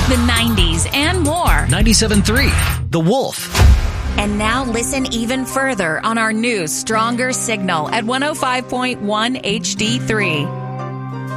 the 90s, and more. 97.3, The Wolf. And now listen even further on our new, stronger signal at 105.1 HD3.